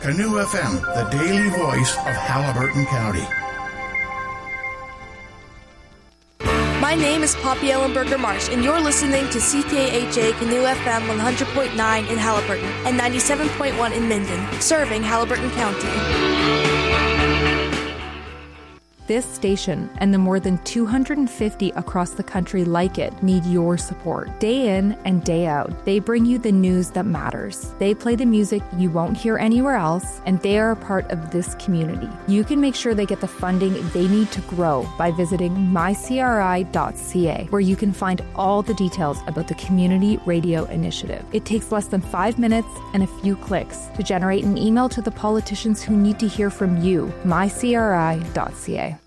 Canoe FM, the daily voice of Haliburton County. My name is Poppy Ellenberger Marsh, and you're listening to CKHA Canoe FM 100.9 in Haliburton and 97.1 in Minden, serving Haliburton County. This station and the more than 250 across the country like it need your support. Day in and day out, they bring you the news that matters. They play the music you won't hear anywhere else, and they are a part of this community. You can make sure they get the funding they need to grow by visiting mycri.ca, where you can find all the details about the Community Radio Initiative. It takes less than 5 minutes and a few clicks to generate an email to the politicians who need to hear from you. mycri.ca.